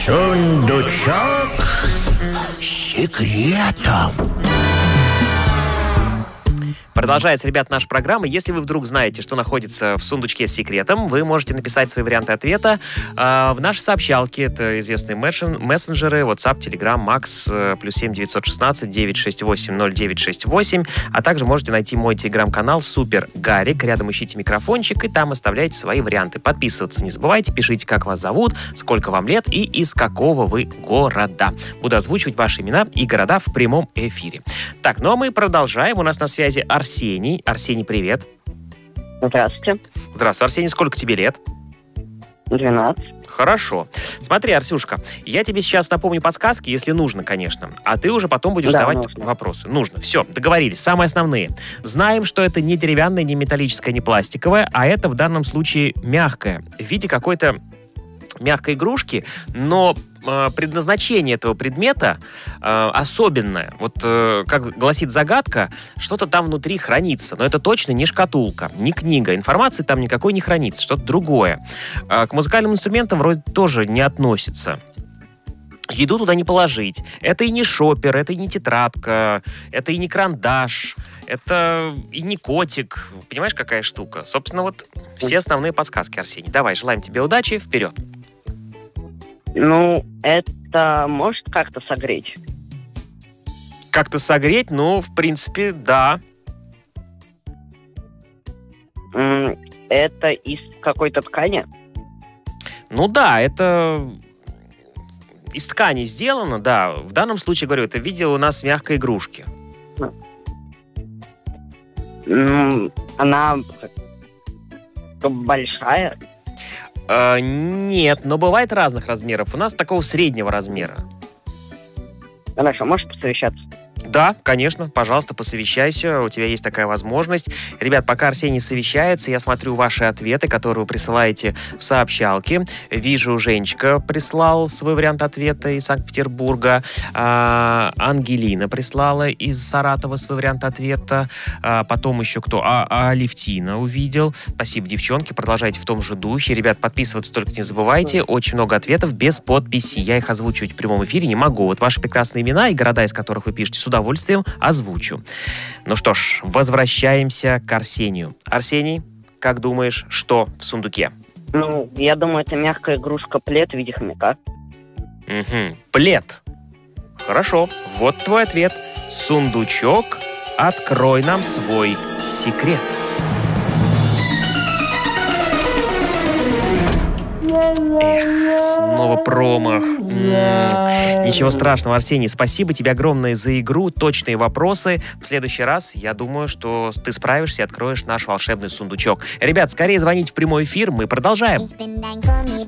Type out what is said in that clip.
Сундучок секретов. Продолжается, ребят, наша программа. Если вы вдруг знаете, что находится в сундучке с секретом, вы можете написать свои варианты ответа в наши сообщалки. Это известные мессенджеры, WhatsApp, Telegram, Max, +7 916 968 0968. А также можете найти мой телеграм-канал Супер Гарик. Рядом ищите микрофончик и там оставляйте свои варианты. Подписываться не забывайте, пишите, как вас зовут, сколько вам лет и из какого вы города. Буду озвучивать ваши имена и города в прямом эфире. Так, ну а мы продолжаем. У нас на связи Арсений. Арсений, привет. Здравствуйте. Здравствуй, Арсений. Сколько тебе лет? 12. Хорошо. Смотри, Арсюшка, я тебе сейчас напомню подсказки, если нужно, конечно. А ты уже потом будешь давать вопросы. Нужно. Все, договорились. Самые основные. Знаем, что это не деревянное, не металлическое, не пластиковое, а это в данном случае мягкое. В виде какой-то мягкой игрушки, но предназначение этого предмета особенное. Вот как гласит загадка, что-то там внутри хранится. Но это точно не шкатулка, не книга. Информации там никакой не хранится, что-то другое. К музыкальным инструментам вроде тоже не относится. Еду туда не положить. Это и не шопер, это и не тетрадка, это и не карандаш, это и не котик. Понимаешь, какая штука? Собственно, вот все основные подсказки, Арсений. Давай, желаем тебе удачи, вперед. Ну, это может как-то согреть? Как-то согреть? Ну, в принципе, да. Это из какой-то ткани? Ну да, это из ткани сделано, да. В данном случае, говорю, это видео у нас мягкой игрушки. Она большая? Нет, но бывает разных размеров. У нас такого среднего размера. Хорошо, можешь посовещаться? Да, конечно, пожалуйста, посовещайся, у тебя есть такая возможность. Ребят, пока Арсений совещается, я смотрю ваши ответы, которые вы присылаете в сообщалке. Вижу, Женечка прислал свой вариант ответа из Санкт-Петербурга. Ангелина прислала из Саратова свой вариант ответа. Потом еще кто? Алевтина увидел. Спасибо, девчонки, продолжайте в том же духе. Ребят, подписываться только не забывайте. Очень много ответов без подписи. Я их озвучивать в прямом эфире не могу. Вот ваши прекрасные имена и города, из которых вы пишете, с удовольствием озвучу. Ну что ж, возвращаемся к Арсению. Арсений, как думаешь, что в сундуке? Ну, я думаю, это мягкая игрушка-плед в виде хомяка. Угу. Плед. Хорошо, вот твой ответ. Сундучок, открой нам свой секрет. Эх, снова промах. Ничего страшного, Арсений. Спасибо тебе огромное за игру. Точные вопросы. В следующий раз, я думаю, что ты справишься и откроешь наш волшебный сундучок. Ребят, скорее звоните в прямой эфир. Мы продолжаем.